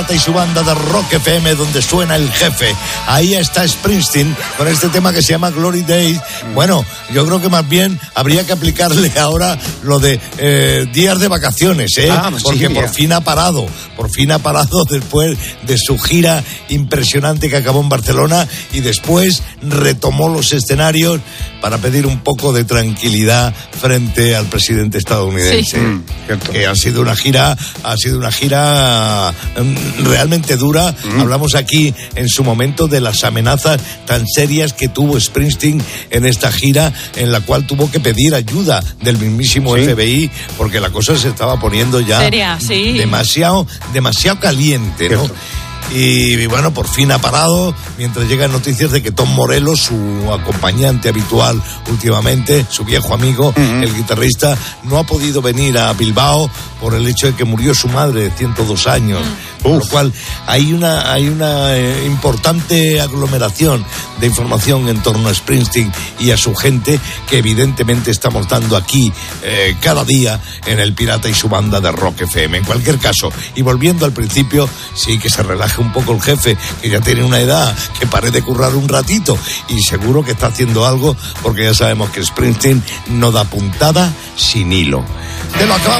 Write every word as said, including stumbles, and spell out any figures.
y su banda de Rock F M, donde suena el jefe. Ahí está Springsteen con este tema que se llama Glory Days. Bueno, yo creo que más bien habría que aplicarle ahora lo de eh, días de vacaciones, ¿eh? Ah, porque sí, por ya. fin ha parado, por fin ha parado después de su gira impresionante que acabó en Barcelona, y después retomó los escenarios para pedir un poco de tranquilidad frente al presidente estadounidense. Sí. Mm, que ha sido una gira, ha sido una gira realmente dura. Mm. Hablamos aquí en su momento de las amenazas tan serias que tuvo Springsteen en esta gira, en la cual tuvo que pedir ayuda del mismísimo sí. F B I, porque la cosa se estaba poniendo ya Seria, sí. demasiado, demasiado caliente, ¿no? Cierto. Y bueno, por fin ha parado, mientras llegan noticias de que Tom Morello, su acompañante habitual últimamente, su viejo amigo, uh-huh. el guitarrista, no ha podido venir a Bilbao por el hecho de que murió su madre de ciento dos años. Uh-huh. Con lo cual hay una, hay una eh, importante aglomeración de información en torno a Springsteen y a su gente, que evidentemente estamos dando aquí eh, cada día en El Pirata y su banda de Rock F M. En cualquier caso, y volviendo al principio, sí que se relaje un poco el jefe, que ya tiene una edad, que pare de currar un ratito, y seguro que está haciendo algo, porque ya sabemos que Springsteen no da puntada sin hilo. Te lo acabamos